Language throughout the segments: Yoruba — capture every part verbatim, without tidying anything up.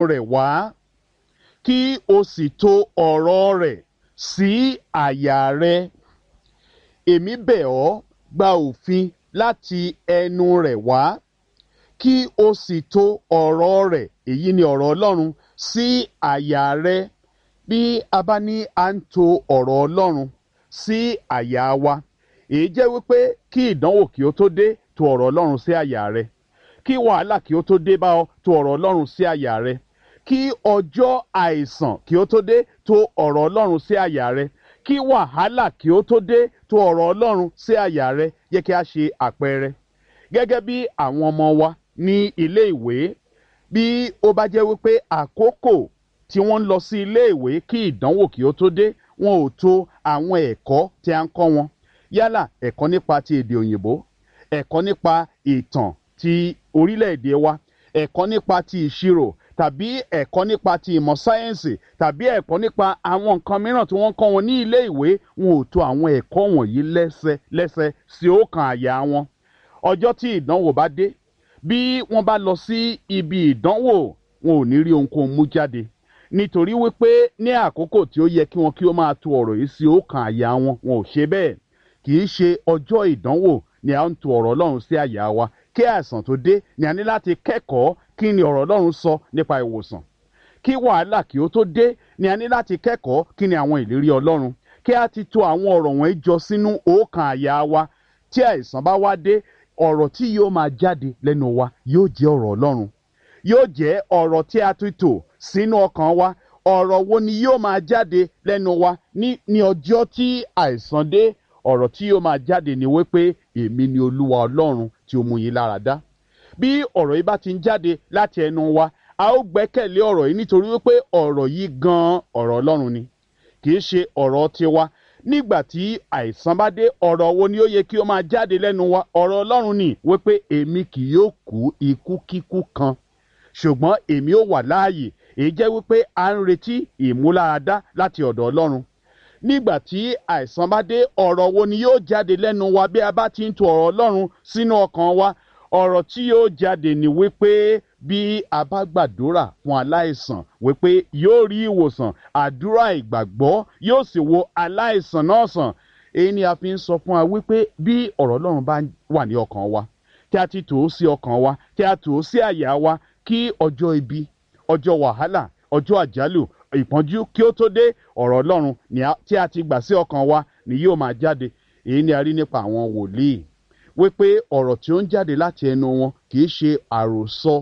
rẹ̀ wá kí o sì tò ọ̀rọ̀ rẹ̀ sí àyà rẹ. Èmi bẹ̀ ọ́, gba òfin láti ẹnu rẹ̀ wá kí o sì tò ọ̀rọ̀ rẹ̀, èyí ni ọ̀rọ̀ Ọlọ́run, sí àyà rẹ. Bí a bá ní à ń tò ọ̀rọ̀ Ọlọ́run sí àyà wa, èyí jẹ́ wípé kí ìdánwò kí ó tó dé, tò ọ̀rọ̀ Ọlọ́run sí àyà rẹ. Kí wàhálà kí ó tó dé bá ọ, tò ọ̀rọ̀ Ọlọ́run sí àyà rẹ. Kí ọjọ́ àìsàn kí ó tó dé, tò ọ̀rọ̀ Ọlọ́run sí àyà rẹ. Kí wàhálà kí ó tó dé, tò ọ̀rọ̀ Ọlọ́run sí àyà rẹ. Yẹ kí a ṣe àpẹẹrẹ gẹ́gẹ́ bí àwọn ọmọ wa ní ilé ìwé. Bí ó bá jẹ́ wípé àkókò tí wọ́n ń lọ sí ilé ìwé kí ìdánwò kí ó tó dé, wọn ò tò àwọn ẹ̀kọ́ tí a ń kọ́ wọn, yálà ẹ̀kọ́ nípa ti èdè òyìnbó, ẹ̀kọ́ nípa ìtàn ti orílẹ̀-èdè wa, ẹ̀kọ́ nípa ti ìṣirò, tàbí ẹ̀kọ́ nípa ti ìmọ̀ sáyẹ́ǹsì, tàbí ẹ̀kọ́ nípa àwọn nǹkan mìíràn tí wọ́n ń kọ́ wọn ní ilé ìwé, wọn ò tò àwọn ẹ̀kọ́ wọ̀nyí lẹ́sẹ lẹ́sẹ sí ọkàn àyà wọn. Ọjọ́ tí ìdánwò bá dé, bí wọ́n bá lọ sí ibi ìdánwò, wọn ò ní rí ohunkóhun mú jáde, nítorí wípé ní àkókò tí ó yẹ kí wọn kí ó máa tò ọ̀rọ̀ yìí sí ọkàn àyà wọn, wọn ò ṣe bẹ́ẹ̀. Kì í ṣe ọjọ́ ìdánwò ni a ń tò ọ̀rọ̀ Ọlọ́run sí àyà wa. Kí àìsàn tó dé ni a ní láti kẹ́kọ̀ọ́ kí ni ọ̀rọ̀ Ọlọ́run sọ nípa ìwòsàn. Kí wàhálà kí ó tó dé ni a ní láti kẹ́kọ̀ọ́ kí ni àwọn ìlérí Ọlọ́run. Kí a ti tò àwọn ọ̀rọ̀ wọ̀nyí jọ sínú ọkàn àyà wa. Tí àìsàn bá wá dé, ọ̀rọ̀ tí yóò máa jáde lẹ́nu wa yóò jẹ́ ọ̀rọ̀ Ọlọ́run. Yóò jẹ́ ọ̀rọ̀ tí a ti tò sínú ọkàn wa. Ọ̀rọ̀ wo ni yóò máa jáde lẹ́nu wa ní ní ọjọ́ tí àìsàn dé? Ọ̀rọ̀ tí yóò máa jáde ni wípé èmi ni Olúwa Ọlọ́run tí ó mú yín lára dá. Bí ọ̀rọ̀ yìí bá ti ń jáde láti ẹnu wa, a ó gbẹ́kẹ̀lé ọ̀rọ̀ yìí nítorí wípé ọ̀rọ̀ yìí gan-an ọ̀rọ̀ Ọlọ́run ni, kì í ṣe ọ̀rọ̀ tiwa. Nígbà tí àìsàn bá dé, ọ̀rọ̀ wo ni ó yẹ kí ó máa jáde lẹ́nu wa? Ọ̀rọ̀ Ọlọ́run ni wípé èmi kì yóò kú ikú kíkú kan, ṣùgbọ́n èmi ó wà láàyè. Èyí jẹ́ wípé à ń retí ìmúláradá láti ọ̀dọ̀ Ọlọ́run. Nígbà tí àìsàn bá dé, ọ̀rọ̀ wo ni yóò jáde lẹ́nu wa bí a bá ti ń tò ọ̀rọ̀ Ọlọ́run sínú ọkàn wa? Ọ̀rọ̀ tí yóò jáde ni wípé bí a bá gbàdúrà fún aláìsàn wípé yóò rí ìwòsàn, àdúrà ìgbàgbọ́ yóò sì wo aláìsàn náà sàn. Èyí ni a fi ń sọ fún wa wípé bí ọ̀rọ̀ Ọlọ́run bá wà ní ọkàn wa, tí a ti tò ó sí ọkàn wa, tí a tò ó sí àyà wa, kí ọjọ́ ibi, ọjọ́ wàhálà, ọjọ́ àjálù, ìpọ́njú kí ó tó dé, ọ̀rọ̀ Ọlọ́run tí a ti gbà sí ọkàn wa ni yóò máa jáde. Èyí ni a rí nípa àwọn wòlíì, wípé ọ̀rọ̀ tí ó ń jáde láti ẹnu wọn kì í ṣe àròsọ,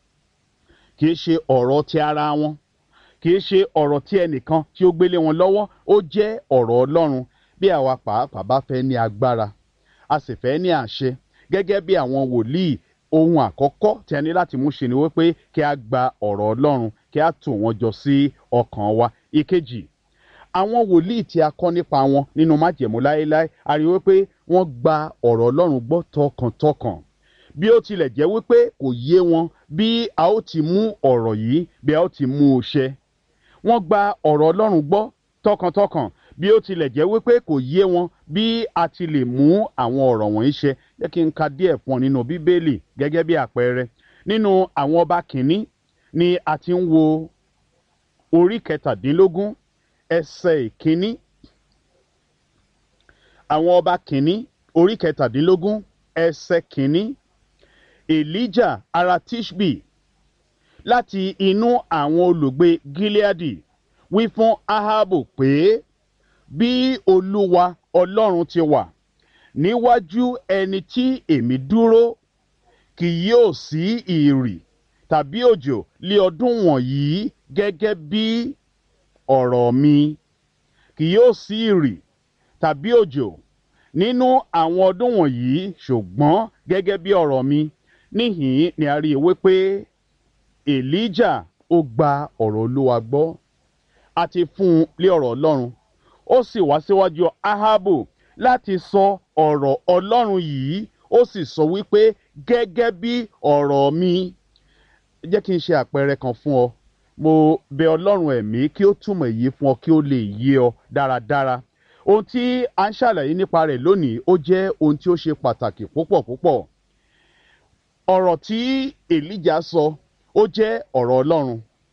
kì í ṣe ọ̀rọ̀ ti ara wọn, kì í ṣe ọ̀rọ̀ tí ẹnìkan tí ó gbélé wọn lọ́wọ́. Ó jẹ́ ọ̀rọ̀ Ọlọ́run. Bí àwa pàápàá bá fẹ́ ní agbára, a sì fẹ́ ní àṣẹ gẹ́gẹ́ bí àwọn wòlíì, ohun àkọ́kọ́ tí a ní láti mú ṣe ni wípé kí a gba ọ̀rọ̀ Ọlọ́run, kí a tò wọ́n jọ sí ọkàn wa. Ìkejì, àwọn wòlíì tí a kọ́ nípa wọn nínú májẹ̀mú láéláé, a rí wípé wọ́n gba ọ̀rọ̀ Ọlọ́run gbọ́ tọkàntọkàn. Bí ó tilẹ̀ jẹ́ wípé kò yé wọn bí a ó ti mú ọ̀rọ̀ yìí, bí a ó ti mú un ṣẹ. Wọ́n gba ọ̀rọ̀ Ọlọ́run gbọ́ tọkàntọkàn bí ó tilẹ̀ jẹ́ wípé kò yé wọn bí a ti lè mú àwọn ọ̀rọ̀ wọ̀nyí ṣẹ. Jẹ́ kí n ka díẹ̀ fún ọ nínú Bíbélì gẹ́gẹ́ bí àpẹẹrẹ. Nínú àwọn ọba kìíní ni a ti ń wo orí kẹtàdínlógún ẹsẹ̀ ìkíní. Àwọn ọba kìíní orí kẹtàdínlógún ẹsẹ̀ kìíní. Èlíjà ará Tishbi láti inú àwọn olùgbé Gileadi wí fún Ahabu pé bí Olúwa Ọlọ́run ti wà níwájú ẹni tí èmi dúró, kì yóò sí ìrì tàbí òjò lé ọdún wọ̀nyí gẹ́gẹ́ bí ọ̀rọ̀ mi. Kì yóò sí ìrì tàbí òjò nínú àwọn ọdún wọ̀nyí, ṣùgbọ́n gẹ́gẹ́ bí ọ̀rọ̀ mi. Níhìn ni a rí i wípé Èlíjà ó gba ọ̀rọ̀ Olúwa gbọ́. A ti fún un lé ọ̀rọ̀ Ọlọ́run. Ó sì wá síwájú Ahabu láti sọ ọ̀rọ̀ Ọlọ́run yìí. Ó sì sọ wípé gẹ́gẹ́ bí ọ̀rọ̀ mi. Jẹ́ kí n ṣe àpẹẹrẹ kan fún ọ. Mo bẹ̀ Ọlọ́run ẹ̀mí kí ó túmọ̀ èyí fún ọ kí ó lè yé ọ dáradára. Ohun tí a ń ṣàlàyé nípa rẹ̀ lónìí, ó jẹ́ ohun tí ó ṣe pàtàkì púpọ̀ púpọ̀. Ọ̀rọ̀ tí Èlíjà sọ, ó jẹ́ ọ̀rọ̀ Ọlọ́run.